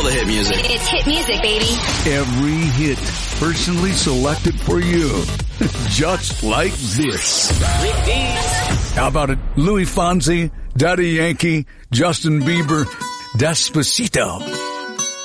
All the hit music. It's hit music, baby. Every hit personally selected for you. Just like this. How about it? Louis Fonsi, Daddy Yankee, Justin Bieber, Despacito.